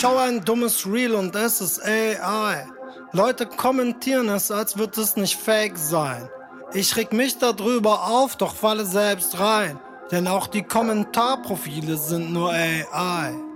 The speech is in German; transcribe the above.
schau ein dummes Reel und es ist AI. Leute kommentieren es, als würde es nicht fake sein. Ich reg mich darüber auf, doch falle selbst rein. Denn auch die Kommentarprofile sind nur AI.